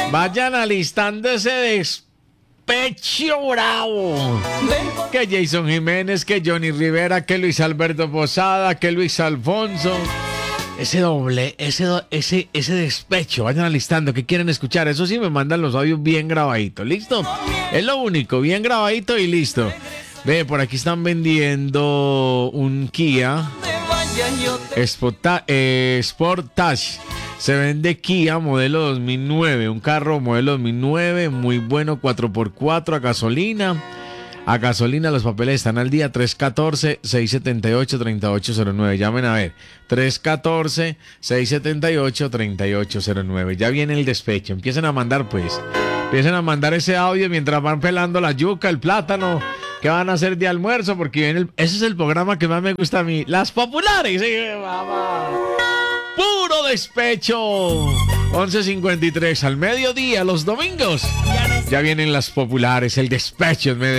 Vayan alistando ese despecho bravo. Que Jason Jiménez, que Johnny Rivera, que Luis Alberto Posada, que Luis Alfonso. Ese doble, ese despecho, vayan alistando, ¿qué quieren escuchar? Eso sí, me mandan los audios bien grabaditos, ¿listo? Es lo único, bien grabadito y listo. Ve, por aquí están vendiendo un Kia Sportage. Se vende Kia modelo 2009, un carro modelo 2009, muy bueno, 4x4 a gasolina. A gasolina los papeles están al día, 314-678-3809. Llamen a ver, 314-678-3809. Ya viene el despecho, empiecen a mandar pues. Empiecen a mandar ese audio mientras van pelando la yuca, el plátano. ¿Qué van a hacer de almuerzo? Porque viene ese es el programa que más me gusta a mí. Las populares. ¿Sí, mamá? Puro despecho. 11:53 al mediodía, los domingos. Ya vienen las populares, el despecho en medio.